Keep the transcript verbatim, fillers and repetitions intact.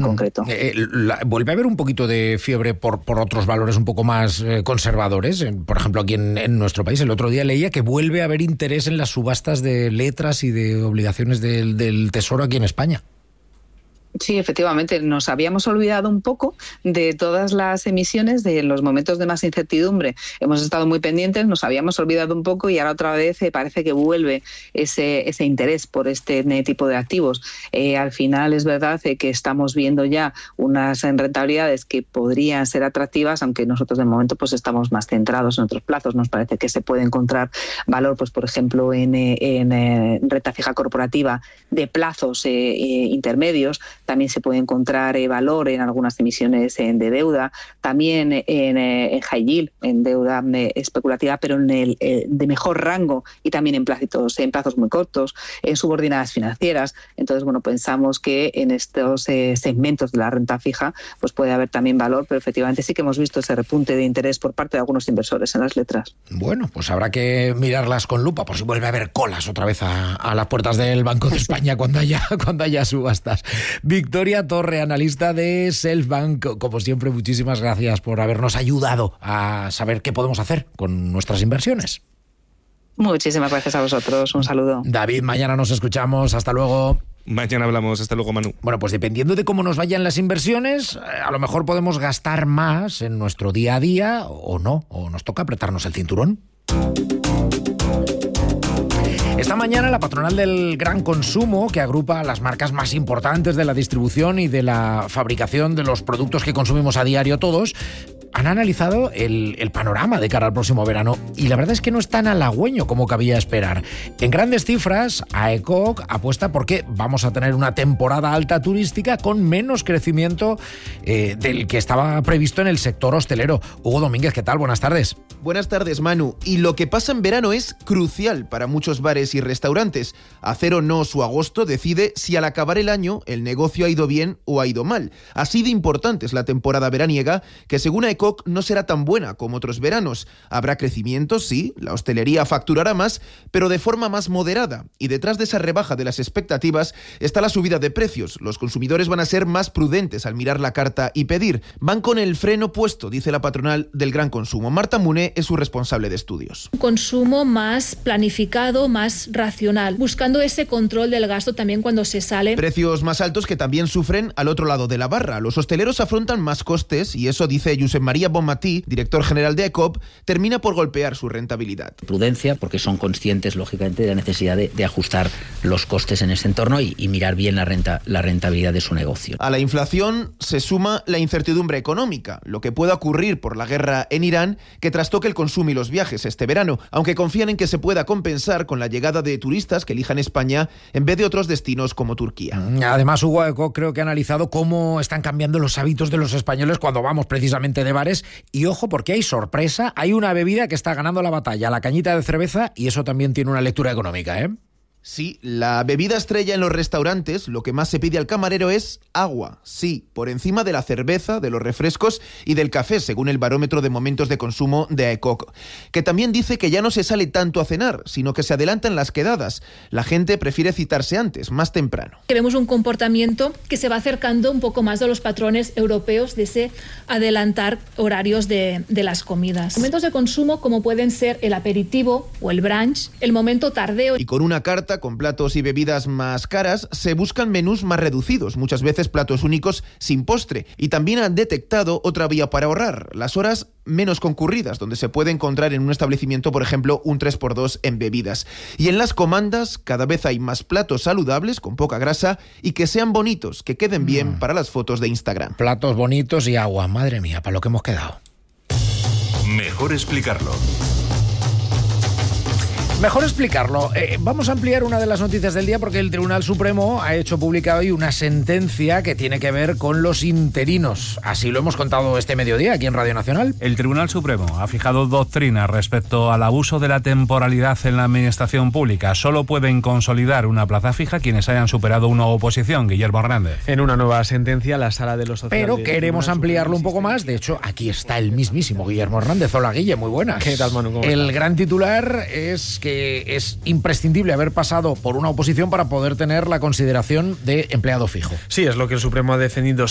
mm. concreto. Eh, la, ¿Vuelve a haber un poquito de fiebre por, por otros valores un poco más eh, conservadores? Por ejemplo, aquí en, en nuestro país, el otro día leía que vuelve a haber interés en las subastas de letras y de obligaciones del, del Tesoro aquí en España. Sí, efectivamente, nos habíamos olvidado un poco de todas las emisiones de los momentos de más incertidumbre. Hemos estado muy pendientes, nos habíamos olvidado un poco y ahora otra vez eh, parece que vuelve ese, ese interés por este tipo de activos. Eh, al final es verdad eh, que estamos viendo ya unas rentabilidades que podrían ser atractivas, aunque nosotros de momento pues estamos más centrados en otros plazos. Nos parece que se puede encontrar valor, pues por ejemplo, en, en, en renta fija corporativa de plazos eh, eh, intermedios. También se puede encontrar eh, valor en algunas emisiones eh, de deuda, también en, eh, en high yield, en deuda eh, especulativa, pero en el eh, de mejor rango y también en plazos, en plazos muy cortos, en subordinadas financieras. Entonces, bueno, pensamos que en estos eh, segmentos de la renta fija pues puede haber también valor, pero efectivamente sí que hemos visto ese repunte de interés por parte de algunos inversores en las letras. Bueno, pues habrá que mirarlas con lupa por si vuelve a haber colas otra vez a, a las puertas del Banco de España cuando haya, cuando haya subastas. Victoria Torre, analista de Selfbank. Como siempre, muchísimas gracias por habernos ayudado a saber qué podemos hacer con nuestras inversiones. Muchísimas gracias a vosotros. Un saludo. David, mañana nos escuchamos. Hasta luego. Mañana hablamos. Hasta luego, Manu. Bueno, pues dependiendo de cómo nos vayan las inversiones, a lo mejor podemos gastar más en nuestro día a día o no, o nos toca apretarnos el cinturón. Esta mañana la patronal del gran consumo, que agrupa las marcas más importantes de la distribución y de la fabricación de los productos que consumimos a diario todos, han analizado el, el panorama de cara al próximo verano y la verdad es que no es tan halagüeño como cabía esperar. En grandes cifras, A E C O C apuesta porque vamos a tener una temporada alta turística con menos crecimiento eh, del que estaba previsto en el sector hostelero. Hugo Domínguez, ¿qué tal? Buenas tardes. Buenas tardes, Manu. Y lo que pasa en verano es crucial para muchos bares y restaurantes. Hacer o no su agosto decide si al acabar el año el negocio ha ido bien o ha ido mal. Así de importante es la temporada veraniega, que según A E C O C no será tan buena como otros veranos. Habrá crecimiento, sí, la hostelería facturará más, pero de forma más moderada. Y detrás de esa rebaja de las expectativas está la subida de precios. Los consumidores van a ser más prudentes al mirar la carta y pedir. Van con el freno puesto, dice la patronal del gran consumo. Marta Muné es su responsable de estudios. Un consumo más planificado, más racional, buscando ese control del gasto también cuando se sale. Precios más altos que también sufren al otro lado de la barra. Los hosteleros afrontan más costes y eso, dice Josep María Bonmatí, director general de A E C O P, termina por golpear su rentabilidad. Prudencia, porque son conscientes, lógicamente, de la necesidad de, de ajustar los costes en ese entorno y, y mirar bien la, renta, la rentabilidad de su negocio. A la inflación se suma la incertidumbre económica, lo que pueda ocurrir por la guerra en Irán, que trastoque el consumo y los viajes este verano, aunque confían en que se pueda compensar con la llegada de turistas que elijan España en vez de otros destinos como Turquía. Además, Hugo, A E C O C creo que ha analizado cómo están cambiando los hábitos de los españoles cuando vamos precisamente de bares. Y ojo, porque hay sorpresa, hay una bebida que está ganando la batalla, la cañita de cerveza, y eso también tiene una lectura económica, ¿eh? Sí, la bebida estrella en los restaurantes, lo que más se pide al camarero es agua, sí, por encima de la cerveza, de los refrescos y del café, según el barómetro de momentos de consumo de A E C O C, que también dice que ya no se sale tanto a cenar, sino que se adelantan las quedadas. La gente prefiere citarse antes, más temprano. Que vemos un comportamiento que se va acercando un poco más a los patrones europeos de ese adelantar horarios de, de las comidas. Momentos de consumo como pueden ser el aperitivo o el brunch, el momento tardeo. Y con una carta con platos y bebidas más caras, se buscan menús más reducidos, muchas veces platos únicos sin postre. Y también han detectado otra vía para ahorrar, las horas menos concurridas, donde se puede encontrar en un establecimiento, por ejemplo, un tres por dos en bebidas. Y en las comandas cada vez hay más platos saludables, con poca grasa, y que sean bonitos, que queden bien mm. para las fotos de Instagram. Platos bonitos y agua, madre mía, para lo que hemos quedado. Mejor explicarlo. Mejor explicarlo. Eh, vamos a ampliar una de las noticias del día porque el Tribunal Supremo ha hecho pública hoy una sentencia que tiene que ver con los interinos. Así lo hemos contado este mediodía aquí en Radio Nacional. El Tribunal Supremo ha fijado doctrina respecto al abuso de la temporalidad en la administración pública. Solo pueden consolidar una plaza fija quienes hayan superado una oposición. Guillermo Hernández. En una nueva sentencia, la Sala de los Sociales... Pero queremos ampliarlo un poco más. De hecho, aquí está el mismísimo Guillermo Hernández. Hola, Guille, muy buenas. ¿Qué tal, Manu? ¿Cómo El estás? gran titular es que es imprescindible haber pasado por una oposición para poder tener la consideración de empleado fijo. Sí, es lo que el Supremo ha defendido